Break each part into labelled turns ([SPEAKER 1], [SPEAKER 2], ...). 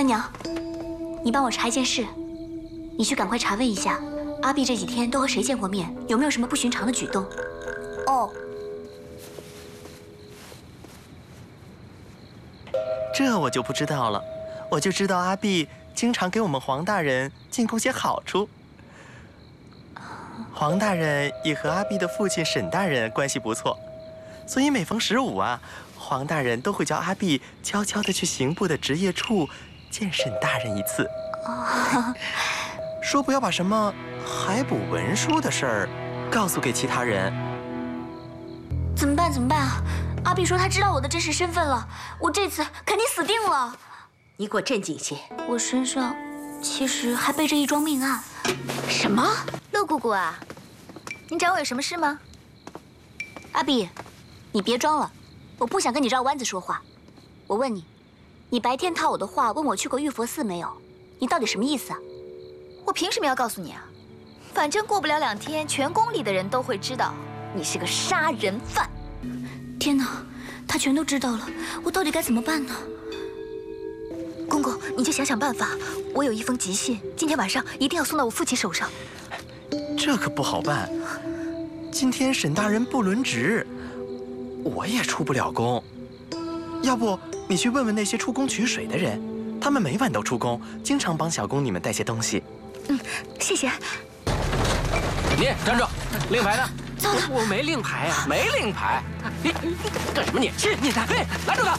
[SPEAKER 1] 丹娘，你帮我查一件事，你去赶快查问一下，阿碧这几天都和谁见过面，有没有什么不寻常的举动？哦。
[SPEAKER 2] 这我就不知道了，我就知道阿碧经常给我们黄大人进贡些好处。黄大人也和阿碧的父亲沈大人关系不错，所以每逢15啊，黄大人都会叫阿碧悄悄地去刑部的职业处见沈大人一次，说不要把什么海捕文书的事儿告诉给其他人。
[SPEAKER 1] 怎么办？怎么办啊？阿碧说他知道我的真实身份了，我这次肯定死定了。
[SPEAKER 3] 你给我镇静些。
[SPEAKER 1] 我身上其实还背着一桩命案。
[SPEAKER 3] 什么？
[SPEAKER 4] 陆姑姑啊，您找我有什么事吗？
[SPEAKER 1] 阿碧，你别装了，我不想跟你绕弯子说话。我问你，你白天套我的话问我去过玉佛寺没有？你到底什么意思啊？
[SPEAKER 4] 我凭什么要告诉你啊？反正过不了2天，全宫里的人都会知道你是个杀人犯。
[SPEAKER 1] 天哪，他全都知道了，我到底该怎么办呢？
[SPEAKER 4] 公公，你就想想办法。我有一封急信，今天晚上一定要送到我父亲手上。
[SPEAKER 2] 这可不好办，今天沈大人不轮值，我也出不了宫。要不你去问问那些出宫取水的人，他们每晚都出宫，经常帮小宫女们带些东西。
[SPEAKER 4] 谢谢。
[SPEAKER 5] 你站住！令牌呢？
[SPEAKER 1] 糟了，
[SPEAKER 5] 我没令牌啊，没令牌。你干什么你？是你的！哎，拦住他！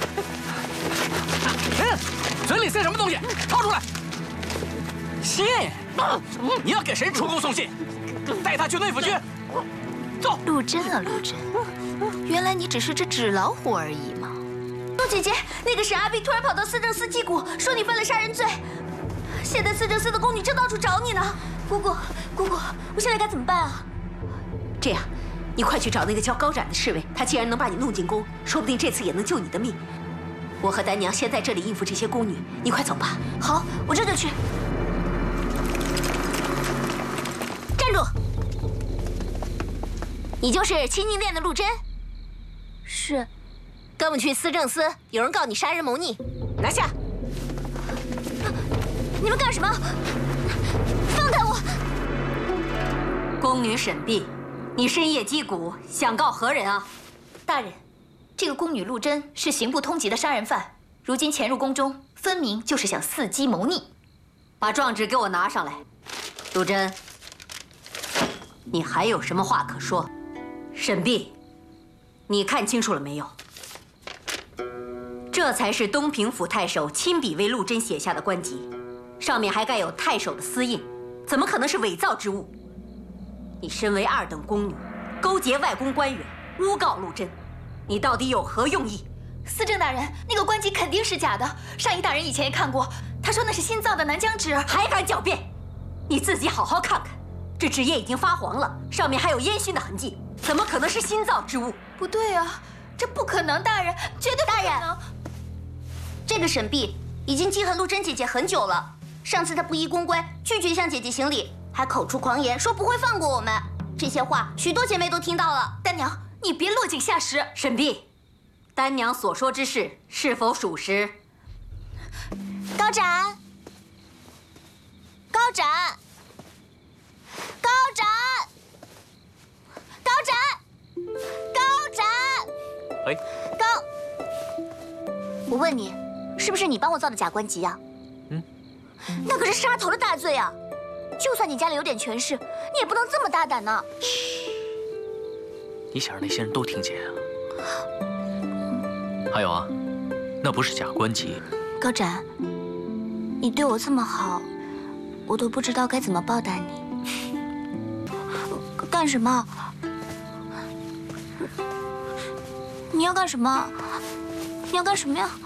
[SPEAKER 5] 嘴里塞什么东西？掏出来！信！你要给谁出宫送信？带他去内府去。走。
[SPEAKER 4] 陆贞啊，陆贞，原来你只是只纸老虎而已嘛。
[SPEAKER 1] 陆姐姐，那个沈阿碧突然跑到思政司击鼓，说你犯了杀人罪。现在思政司的宫女正到处找你呢。姑姑，我现在该怎么办啊？
[SPEAKER 3] 这样，你快去找那个叫高展的侍卫，他既然能把你弄进宫，说不定这次也能救你的命。我和丹娘先在这里应付这些宫女，你快走吧。
[SPEAKER 1] 好，我这就去。站住！你就是清净殿的陆贞？是。
[SPEAKER 3] 跟我们去思政司，有人告你杀人谋逆，拿下！
[SPEAKER 1] 你们干什么？放开我！
[SPEAKER 3] 宫女沈碧，你深夜击鼓，想告何人啊？
[SPEAKER 4] 大人，这个宫女陆贞是刑部通缉的杀人犯，如今潜入宫中，分明就是想伺机谋逆。
[SPEAKER 3] 把状纸给我拿上来。陆贞，你还有什么话可说？沈碧，你看清楚了没有？这才是东平府太守亲笔为陆贞写下的官籍，上面还盖有太守的私印，怎么可能是伪造之物？你身为2等宫女，勾结外宫官员，诬告陆贞，你到底有何用意？
[SPEAKER 4] 思政大人，那个官籍肯定是假的，上一大人以前也看过，他说那是新造的南疆纸。
[SPEAKER 3] 还敢狡辩？你自己好好看看，这纸页已经发黄了，上面还有烟熏的痕迹，怎么可能是新造之物？
[SPEAKER 4] 不对啊，这不可能，大人，绝对不可能。
[SPEAKER 1] 这个沈碧已经记恨陆贞姐姐很久了。上次她不依宫规，拒绝向姐姐行礼，还口出狂言，说不会放过我们。这些话许多姐妹都听到了。
[SPEAKER 4] 丹娘，你别落井下石。
[SPEAKER 3] 沈碧，丹娘所说之事是否属实？
[SPEAKER 1] 高展，高展，高展，高展，高展。
[SPEAKER 5] 哎，
[SPEAKER 1] 我问你，是不是你帮我造的假官籍呀？那可是杀头的大罪啊！就算你家里有点权势，你也不能这么大胆呢。
[SPEAKER 5] 你想让那些人都听见啊？还有啊，那不是假官籍。
[SPEAKER 1] 高展，你对我这么好，我都不知道该怎么报答你。干什么？你要干什么？你要干什么呀？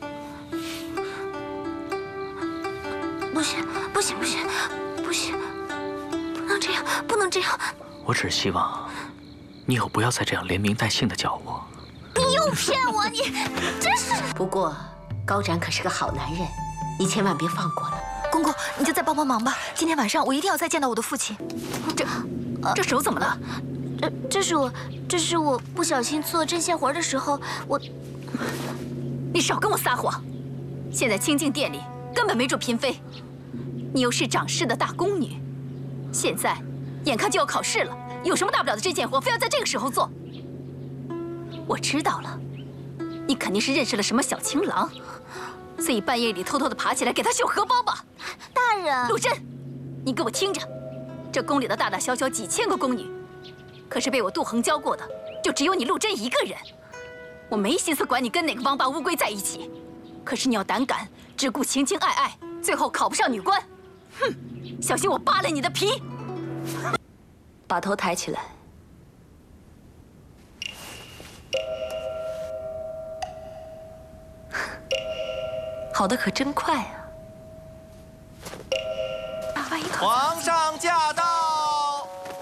[SPEAKER 1] 不行，不行，不行，不行，不能这样，不能这样。
[SPEAKER 5] 我只是希望你以后不要再这样连名带姓的叫我。
[SPEAKER 1] 你又骗我，你真是……
[SPEAKER 3] 不过高展可是个好男人，你千万别放过了。
[SPEAKER 4] 公公，你就再帮帮忙吧。今天晚上我一定要再见到我的父亲。这手怎么了？
[SPEAKER 1] 这是我不小心做针线活的时候，
[SPEAKER 4] 你少跟我撒谎！现在清净殿里根本没准嫔妃。你又是长氏的大宫女，现在眼看就要考试了，有什么大不了的这件活，非要在这个时候做？我知道了，你肯定是认识了什么小情郎，所以半夜里偷偷的爬起来给他绣荷包吧？
[SPEAKER 1] 大人，
[SPEAKER 4] 陆贞，你给我听着，这宫里的大大小小几千个宫女，可是被我杜衡教过的，就只有你陆贞一个人。我没心思管你跟哪个王八乌龟在一起，可是你要胆敢只顾情情爱爱，最后考不上女官，哼，小心我扒了你的皮！
[SPEAKER 3] 把头抬起来。好的可真快啊！
[SPEAKER 6] 皇上驾